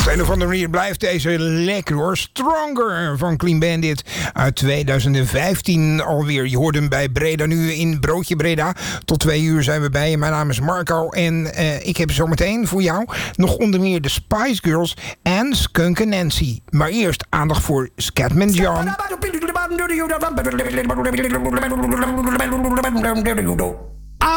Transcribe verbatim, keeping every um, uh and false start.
Op een of andere manier blijft deze lekker hoor. Stronger van Clean Bandit uit tweeduizend vijftien alweer. Je hoort hem bij Breda nu in Broodje Breda. Tot twee uur zijn we bij je. Mijn naam is Marco en uh, ik heb zometeen voor jou nog onder meer de Spice Girls en Skunk Nancy. Maar eerst aandacht voor Scatman John.